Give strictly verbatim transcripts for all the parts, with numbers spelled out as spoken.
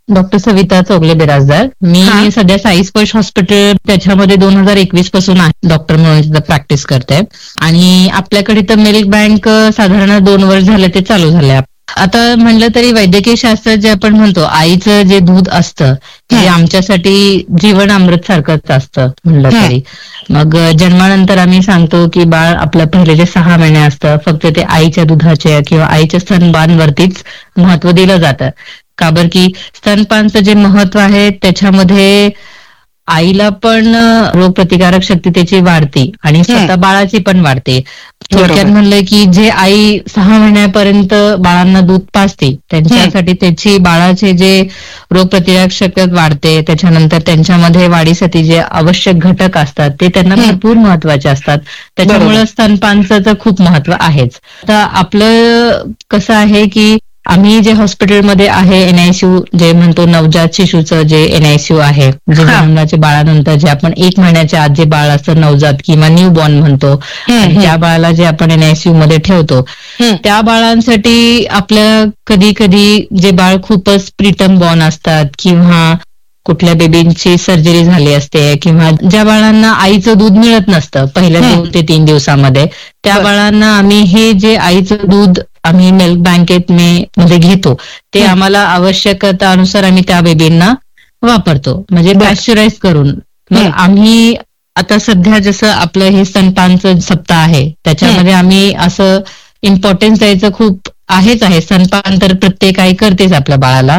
Doctor Savita Chougale Birajdar. मी सध्या साई स्पर्श hospital त्याच्यामध्ये दोन हजार एकवीस पासून आहे डॉक्टर म्हणून प्रॅक्टिस करते. आणि आपल्याकडे तर मिल्क बँक साधारण दोन वर्ष झाले ते चालू झाले. आता म्हणलं तरी वैद्यकीय शास्त्रात जे आपण म्हणतो आईचं जे दूध असतं ते आमच्यासाठी जीवन अमृत सारखंच असतं म्हणलं तरी. मग जन्मानंतर आम्ही सांगतो की बाळ आपलं पहिले जे सहा महिने असतं फक्त ते आईच्या दुधाचे किंवा आईच्या स्तनपानांवरतीच महत्व दिलं जातं. का बरं की स्तनपानचं जे महत्व आहे त्याच्यामध्ये आईला पण रोगप्रतिकारक शक्ती त्याची वाढते आणि स्वतः बाळाची पण वाढते. थोडक्यात म्हणलं की जे आई सहा महिन्यापर्यंत बाळांना दूध पाजते त्यांच्यासाठी त्याची बाळाचे जे रोगप्रतिकारक शक्ती वाढते, त्याच्यानंतर त्यांच्यामध्ये वाढीसाठी जे आवश्यक घटक असतात ते त्यांना भरपूर महत्वाचे असतात. त्याच्यामुळे स्तनपानचं तर खूप महत्व आहेच. आता आपलं कसं आहे की आम्ही जे हॉस्पिटलमध्ये आहे एनआयसीयू जे म्हणतो नवजात शिशूचं जे एनआयसीयू आहे, जे जन्माच्या बाळानंतर जे आपण एक महिन्याच्या आत जे बाळ असतं नवजात किंवा न्यू बॉर्न म्हणतो, त्या बाळाला जे आपण एनआयसीयू मध्ये ठेवतो त्या बाळांसाठी आपल्या कधी कधी जे बाळ खूपच प्रीटम बॉर्न असतात किंवा कुठल्या बेबींची सर्जरी झाली असते किंवा ज्या बाळांना आईचं दूध मिळत नसतं पहिल्या दोन ते तीन दिवसामध्ये, त्या बाळांना आम्ही हे जे आईचं दूध आम्ही मिल्क बँकेत मध्ये घेतो ते आम्हाला आवश्यकतानुसार आम्ही त्या बेबींना वापरतो म्हणजे पॅश्चराईज करून. मग आम्ही आता सध्या जसं आपलं हे स्तनपानचं सप्ताह आहे त्याच्यामध्ये आम्ही असं इम्पॉर्टन्स द्यायचं खूप आहेच आहे. स्तनपान तर प्रत्येक आई करतेच आपल्या बाळाला,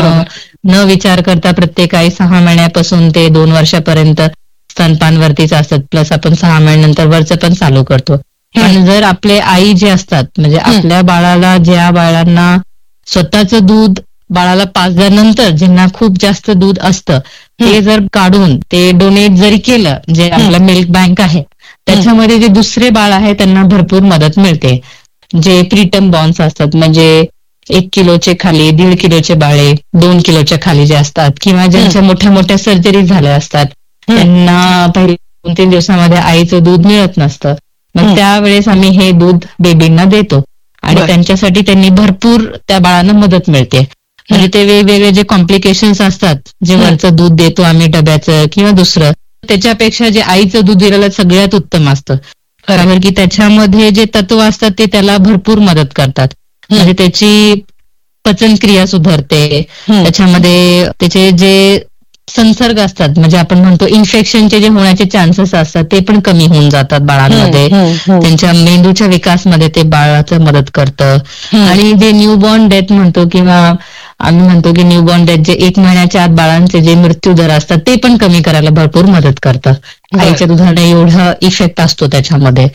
न विचार करता प्रत्येक आई सहा महिन्यापासून ते दोन वर्षापर्यंत स्तनपानवरतीच असतात. प्लस आपण सहा महिन्यानंतर वरचं पण चालू करतो. पण जर आपले आई जे असतात म्हणजे आपल्या बाळाला ज्या बाळांना स्वतःचं दूध बाळाला पाजल्यानंतर ज्यांना खूप जास्त दूध असतं ते जर काढून ते डोनेट जरी केलं जे आपलं मिल्क बँक आहे त्याच्यामध्ये जे दुसरे बाळ आहे त्यांना भरपूर मदत मिळते. जे प्रीटम बॉर्न्स असतात म्हणजे एक किलोचे खाली, दीड किलोचे बाळे, दोन किलोच्या खाली जे असतात किंवा ज्यांच्या मोठ्या मोठ्या सर्जरी झाल्या असतात त्यांना पहिले दोन तीन दिवसामध्ये आईचं दूध मिळत नसतं. मग त्यावेळेस आम्ही हे दूध बेबींना देतो आणि त्यांच्यासाठी त्यांनी भरपूर त्या बाळांना मदत मिळते. म्हणजे ते वेगवेगळे जे कॉम्प्लिकेशन्स असतात जे वरचं दूध देतो आम्ही डब्याचं किंवा दुसरं त्याच्यापेक्षा जे आईचं दूध दिलेलं सगळ्यात उत्तम असतं. कारण की त्याच्यामध्ये जे तत्व असतात ते त्याला भरपूर मदत करतात. म्हणजे त्याची पचनक्रिया सुधारते, त्याच्यामध्ये त्याचे जे संसर्ग असतात म्हणजे आपण म्हणतो इन्फेक्शनचे जे होण्याचे चान्सेस असतात ते पण कमी होऊन जातात बाळांमध्ये. त्यांच्या मेंदूच्या विकासमध्ये ते बाळाचं मदत करतं. आणि जे न्यूबॉर्न डेथ म्हणतो किंवा आम्ही म्हणतो की न्यूबॉर्न डेथ जे एक महिन्याच्या आत बाळांचे जे मृत्यू दर असतात ते पण कमी करायला भरपूर मदत करतं. आईच्या दुधाने एवढा इफेक्ट असतो त्याच्यामध्ये.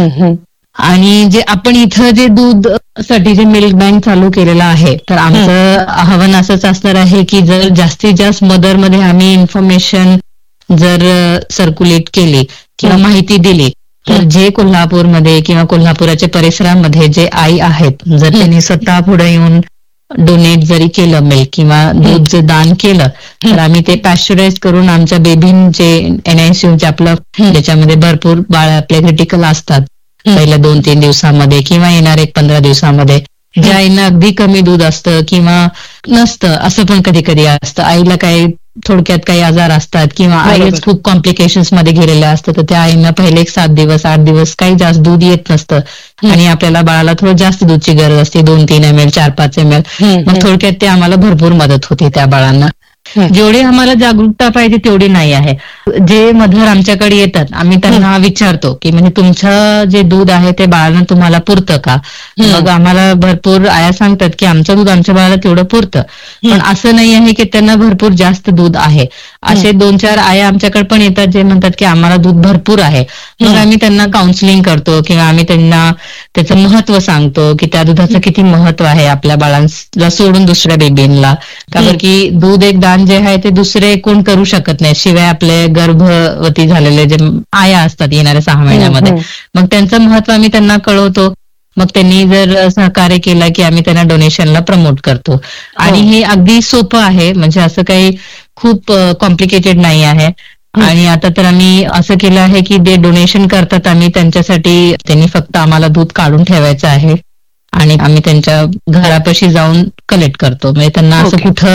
आणि जे आपण इथं जे दूध साठी जे मिल्क बँक चालू केलेलं आहे तर आमचं आव्हान असंच असणार आहे की जर जास्तीत जास्त मदरमध्ये आम्ही इन्फॉर्मेशन जर सर्क्युलेट केली किंवा माहिती दिली तर जे कोल्हापूरमध्ये किंवा कोल्हापुराच्या परिसरामध्ये जे आई आहेत जर त्यांनी स्वतः पुढे येऊन डोनेट जरी केलं मिल्क किंवा दूध जर दान केलं तर आम्ही ते पॅश्चराईज करून आमच्या बेबींचे एनआयसीयूचे आपलं ज्याच्यामध्ये भरपूर बाळ आपले क्रिटिकल असतात पहिल्या दोन तीन दिवसामध्ये किंवा येणार एक पंधरा दिवसामध्ये ज्या आईना अगदी कमी दूध असतं किंवा नसतं असं पण कधी कधी असतं, आईला काही थोडक्यात काही आजार असतात किंवा आईच खूप कॉम्प्लिकेशन्स मध्ये गेलेल्या असतात तर त्या आईना पहिले एक सात दिवस आठ दिवस काही जास्त दूध येत नसतं आणि आपल्याला बाळाला थोडं जास्त दूधची गरज असते, दोन तीन एम एल चार पाच एम एल. मग थोडक्यात ते आम्हाला भरपूर मदत होते त्या बाळांना. जेवढी आम्हाला जागरूकता पाहिजे तेवढी नाही आहे. जे मधर आमच्याकडे येतात आम्ही त्यांना विचारतो की म्हणजे तुमचं जे दूध आहे ते बाळांना तुम्हाला पुरतं का. मग आम्हाला भरपूर आया सांगतात की आमचं दूध आमच्या बाळाला तेवढं पुरतं. पण असं नाही आहे की त्यांना भरपूर जास्त दूध आहे. असे दोन चार आया आमच्याकडे पण येतात जे म्हणतात की आम्हाला दूध भरपूर आहे. मग आम्ही त्यांना काउन्सिलिंग करतो किंवा आम्ही त्यांना त्याचं महत्व सांगतो की त्या दुधाचं किती महत्व आहे आपल्या बाळांना सोडून दुसऱ्या बेबींना. कारण की दूध एक दान जे आहे ते दुसरे कोण करू शकत नाही शिवाय आपले गर्भवती झालेले जे आया असतात येणाऱ्या सहा महिन्यामध्ये. मग त्यांचं महत्व आम्ही त्यांना कळवतो. मग त्यांनी जर सहकार्य केलं की आम्ही त्यांना डोनेशनला प्रमोट करतो. आणि हे अगदी सोपं आहे म्हणजे असं काही खूप कॉम्प्लिकेटेड नाही आहे. आणि आता तर आम्ही असं केलं आहे की जे डोनेशन करतात आम्ही त्यांच्यासाठी त्यांनी फक्त आम्हाला दूध काढून ठेवायचं आहे आणि आम्ही त्यांच्या घरापाशी जाऊन कलेक्ट करतो. म्हणजे त्यांना असं कुठं